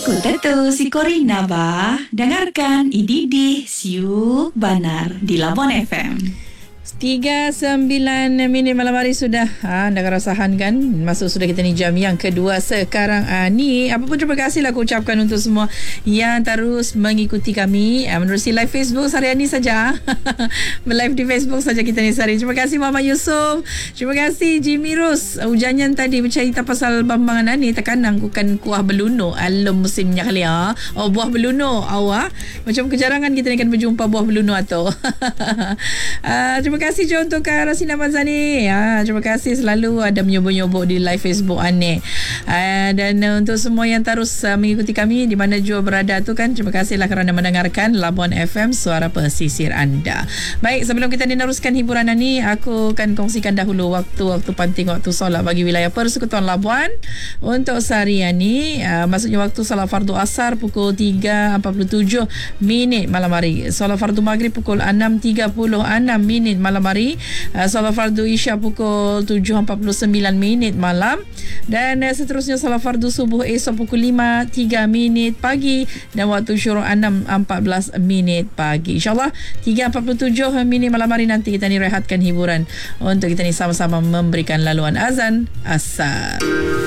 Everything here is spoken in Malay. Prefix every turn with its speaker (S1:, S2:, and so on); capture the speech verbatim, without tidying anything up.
S1: Aku Tetu si Corina ba. Dengarkan Ididi Siu Banar di Labuan F M.
S2: Tiga sembilan minit malam hari sudah. Ha, anda akan rasakan kan? Masuk sudah kita ni jam yang kedua sekarang. Ha, ni apa pun terima kasih lah aku ucapkan untuk semua yang terus mengikuti kami ha, menerusi live Facebook seharian ni saja. Live di Facebook saja kita ni sehari. Terima kasih Muhammad Yusof. Terima kasih Jimmy Rose. Hujannya tadi bercerita pasal Bambang ni terkanang bukan kuah beluno. Alam musimnya kali ya. Oh, buah beluno. Awak macam kejarangan kita ni akan berjumpa buah beluno atau. uh, terima kasih Terima kasih Jo untuk Kak Rasina Mazani. Ha, terima kasih selalu ada menyobok-nyobok di live Facebook Ane. Ha, dan uh, untuk semua yang terus uh, mengikuti kami di mana Jo berada tu kan, terima kasihlah kerana mendengarkan Labuan F M, suara pesisir anda. Baik, sebelum kita meneruskan hiburan ini, aku akan kongsikan dahulu waktu-waktu penting waktu solat bagi wilayah Persekutuan Labuan untuk seharian ni. Uh, maksudnya waktu solat fardu asar pukul tiga empat puluh tujuh minit malam hari. Solat fardu maghrib pukul enam tiga puluh enam minit malam hari. Uh, solat fardu isya pukul tujuh empat puluh sembilan minit malam. Dan uh, seterusnya solat fardu subuh esok pukul lima tiga minit pagi dan waktu syuruk enam empat belas minit pagi. InsyaAllah tiga empat puluh tujuh minit malam hari nanti kita ni rehatkan hiburan untuk kita ni sama-sama memberikan laluan azan asar.